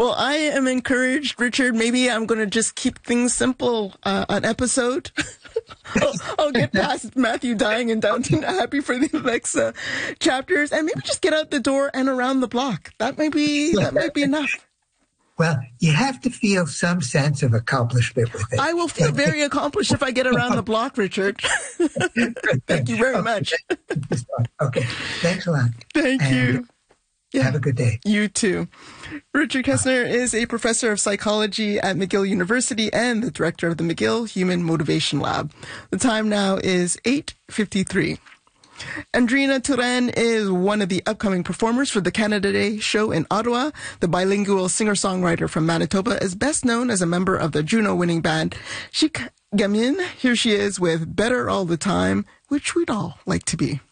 Well, I am encouraged, Richard. Maybe I'm going to just keep things simple, an episode. I'll get past Matthew dying in Downton Abbey for the next chapters, and maybe just get out the door and around the block. That might be enough. Well, you have to feel some sense of accomplishment with it. I will feel very accomplished if I get around the block, Richard. Thank you very much. Okay. Thanks a lot. Thank you. Yeah. Have a good day. You too. Richard Kessner is a professor of psychology at McGill University and the director of the McGill Human Motivation Lab. The time now is 8:53. Andrina Turan is one of the upcoming performers for the Canada Day show in Ottawa. The bilingual singer-songwriter from Manitoba is best known as a member of the Juno-winning band Chic Gamin. Here she is with Better All the Time, which we'd all like to be.